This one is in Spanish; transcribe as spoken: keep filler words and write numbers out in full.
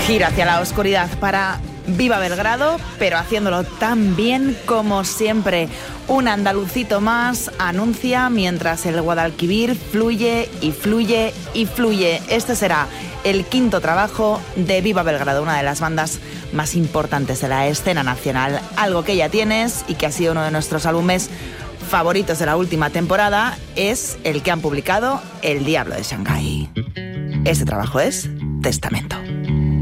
Gira hacia la oscuridad para Viva Belgrado, pero haciéndolo tan bien como siempre. Un andalucito más anuncia mientras el Guadalquivir fluye y fluye y fluye. Este será el quinto trabajo de Viva Belgrado, una de las bandas más importantes de la escena nacional. Algo que ya tienes y que ha sido uno de nuestros álbumes favoritos de la última temporada es el que han publicado El Diablo de Shanghái. Este trabajo es Testamento.